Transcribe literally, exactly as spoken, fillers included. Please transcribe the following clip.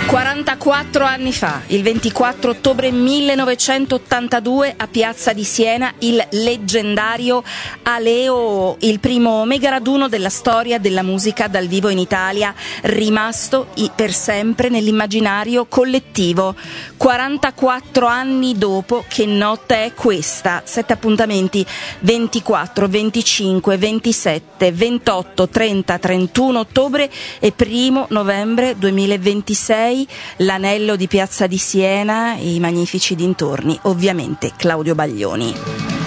quarantaquattro anni fa, il ventiquattro ottobre millenovecentottantadue, a Piazza di Siena, il leggendario Aleo, il primo mega raduno della storia della musica dal vivo in Italia, rimasto per sempre nell'immaginario collettivo. quarantaquattro anni dopo, che notte è questa? Sette appuntamenti: ventiquattro, venticinque, ventisette, ventotto, trenta, trentuno ottobre e primo novembre duemilaventisei. L'anello di Piazza di Siena e i magnifici dintorni, ovviamente Claudio Baglioni.